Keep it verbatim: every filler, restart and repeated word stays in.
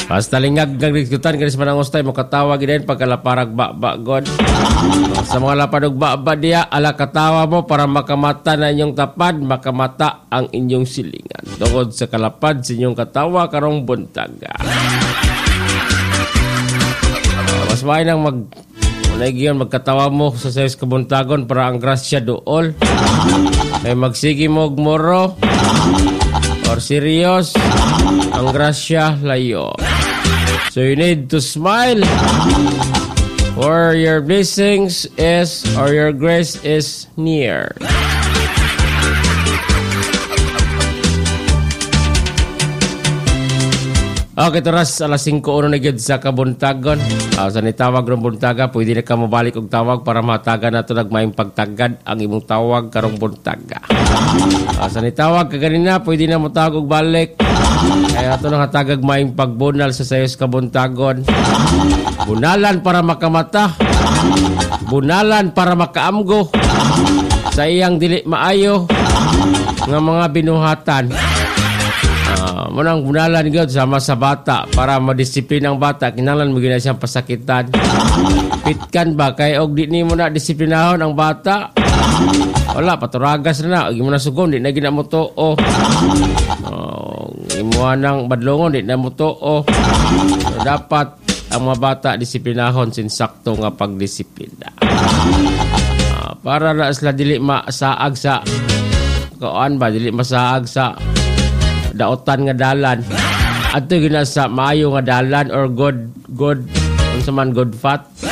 Basta lingag nagdiskutan kanis manangustay mo katawa gid pagkalaparag ba god. Sa mga lapadog ba dia ala katawa mo para makamata na inyong tapad, makamata ang inyong silingan. Tungod sa kalapad sa inyong katawa karong buntaga. Uh, mas may nang mag Nagiyon magkatawa mo sa sayos kabuntagon para ang grasya dool. Ay magsigi mo moro or serious ang grasya layo. So you need to smile or your blessings is or your grace is near. Okay, turas alas singko uno na gyud sa kabuntagon. Uh, sa nitawag ng buntaga, pwede na ka mabalik og tawag para mataga na ito nagmayong pagtagad ang imong tawag karong buntaga. Uh, sa nitawag kaganina, pwede na mo tawag og balik. Kaya ito nang hatagag mayong pagbunal sa sayos kabuntagon. Bunalan para makamata. Bunalan para makaamgo. Sa iyang dili maayo nga mga binuhatan. Uh, munang bunalan gyud sama sa bata para madisiplin ang bata, kinahanglan mo gyud siyang pasakitan. Pitkan ba kay og di nimo na disiplinahon ang bata? Wala paturagas na, og imo na sugom di na gina mo tuo. Oh, imo nang badlongon di na mo tuo. So, dapat ang mga bata disiplinahon sin sakto nga pagdisiplina. Uh, para na sila dili masaag sa kuan ba, dili masaag sa daotan nga dalan. Adto gina sa maayo nga dalan or good good unsa man good fat.